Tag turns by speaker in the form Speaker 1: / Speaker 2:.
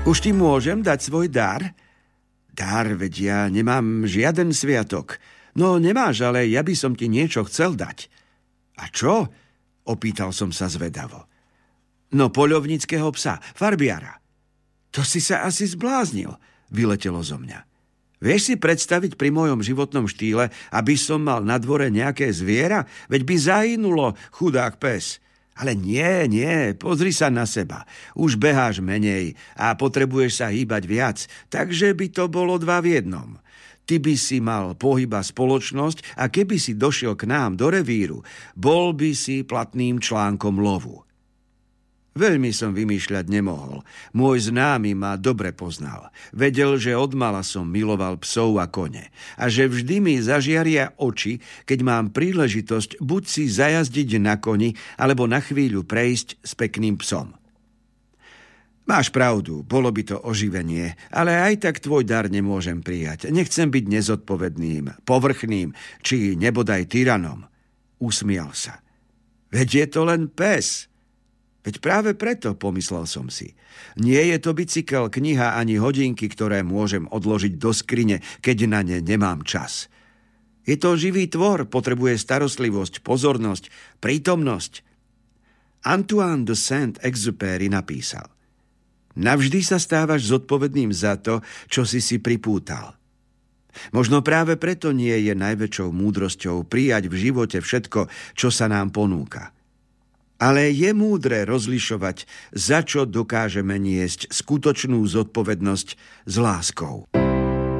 Speaker 1: Už ti môžem dať svoj dar? Dar, veď ja nemám žiaden sviatok. No nemáš, ale ja by som ti niečo chcel dať. A čo? Opýtal som sa zvedavo. No poľovníckeho psa, farbiara. To si sa asi zbláznil, vyletelo zo mňa. Vieš si predstaviť pri mojom životnom štýle, aby som mal na dvore nejaké zviera? Veď by zahynulo, chudák pes. Ale nie, pozri sa na seba. Už beháš menej a potrebuješ sa hýbať viac, takže by to bolo 2 v 1. Ty by si mal pohyba spoločnosť a keby si došiel k nám do revíru, bol by si platným článkom lovu. Veľmi som vymýšľať nemohol. Môj známy ma dobre poznal. Vedel, že odmala som miloval psov a kone. A že vždy mi zažiaria oči, keď mám príležitosť buď si zajazdiť na koni, alebo na chvíľu prejsť s pekným psom. Máš pravdu, bolo by to oživenie, ale aj tak tvoj dar nemôžem prijať. Nechcem byť nezodpovedným, povrchným, či nebodaj tyranom. Usmial sa. Veď je to len pes. Veď práve preto, pomyslel som si. Nie je to bicykel, kniha ani hodinky, ktoré môžem odložiť do skrine, keď na ne nemám čas. Je to živý tvor, potrebuje starostlivosť, pozornosť, prítomnosť. Antoine de Saint-Exupéry napísal: Navždy sa stávaš zodpovedným za to, čo si pripútal. Možno práve preto nie je najväčšou múdrosťou prijať v živote všetko, čo sa nám ponúka. Ale je múdre rozlišovať, za čo dokážeme niesť skutočnú zodpovednosť s láskou.